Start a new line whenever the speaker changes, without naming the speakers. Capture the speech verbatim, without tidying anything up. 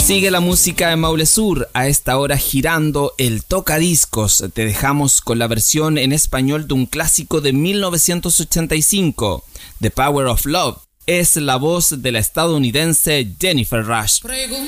Sigue la música en Maule Sur, a esta hora girando el tocadiscos. Te dejamos con la versión en español de un clásico de mil novecientos ochenta y cinco, The Power of Love. Es la voz de la estadounidense Jennifer Rush.